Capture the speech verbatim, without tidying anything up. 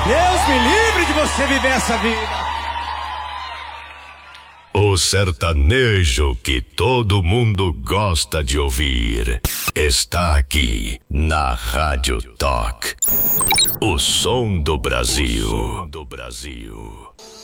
Deus me livre de você viver essa vida. O sertanejo que todo mundo gosta de ouvir está aqui na Rádio Talk. O som do Brasil. O som do Brasil.